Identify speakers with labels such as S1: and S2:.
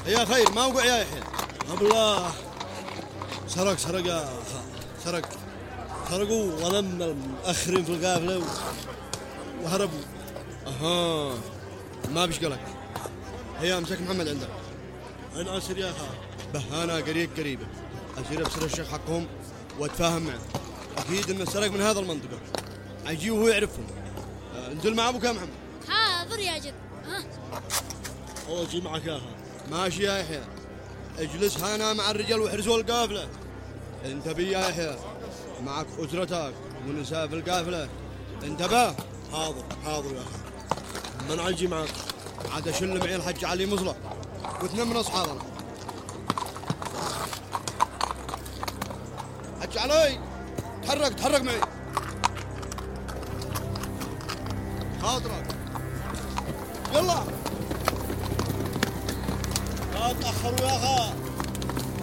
S1: يا خير ما وقع يا يحيى. الله سرق يا سرق. سرقوا ولم مأخرين في القافلة وهربوا. اها ما بيشقلك. هيا امسك محمد عندك. انا اسر يا اخا. بهانا قريبة اسير ابصر الشيخ حقهم واتفاهم معه. اكيد انه سرق من هذا المنطقة. عيجي وهو يعرفهم. انزل مع ابوك يا محمد.
S2: حاضر يا جد.
S1: والله جي معك يا اخا. ماشي يا يحيى. اجلس هنا مع الرجال واحرسوا القافلة. انتبه يا يحيى. معك اسرتك ونساء في القافلة. انتبه. حاضر يا اخي. من عجي معك. عاد اشل معي الحج علي مصلح واثنين من اصحابنا. حج علي تحرك معي. خاطرك يلا لا تأخروا يا اخا.